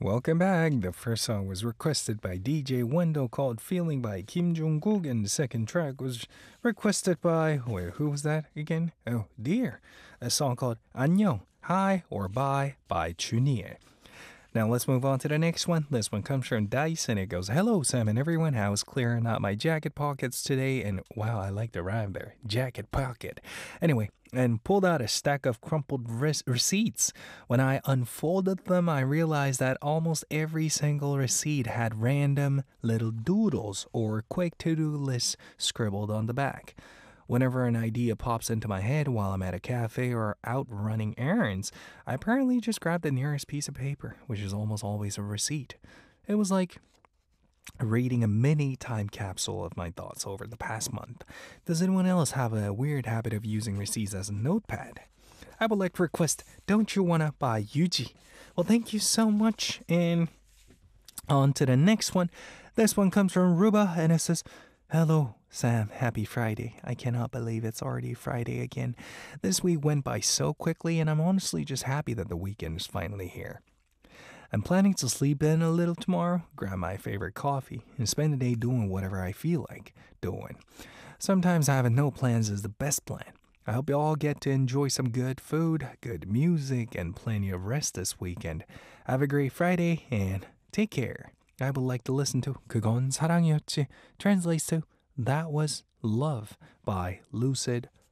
Welcome back. The first song was requested by DJ Wendell called Feeling by Kim Jong-kook, and the second track was requested by, wait, who was that again? Oh, dear. A song called 안녕, Hi or Bye by Chunie. Now let's move on to the next one. This one comes from Dice and it goes, Hello, Sam and everyone. I was clearing out my jacket pockets today and wow, I like the rhyme there. Jacket pocket. Anyway, and pulled out a stack of crumpled receipts. When I unfolded them, I realized that almost every single receipt had random little doodles or quick to-do lists scribbled on the back. Whenever an idea pops into my head while I'm at a cafe or out running errands, I apparently just grab the nearest piece of paper, which is almost always a receipt. It was like reading a mini time capsule of my thoughts over the past month. Does anyone else have a weird habit of using receipts as a notepad? I would like to request Don't You Wanna by Yuji. Well, thank you so much. And on to the next one. This one comes from Ruba and it says, Hello, Sam. Happy Friday. I cannot believe it's already Friday again. This week went by so quickly, and I'm honestly just happy that the weekend is finally here. I'm planning to sleep in a little tomorrow, grab my favorite coffee, and spend the day doing whatever I feel like doing. Sometimes having no plans is the best plan. I hope you all get to enjoy some good food, good music, and plenty of rest this weekend. Have a great Friday, and take care. I would like to listen to 그건 사랑이었지. Translates to That Was Love by Lucid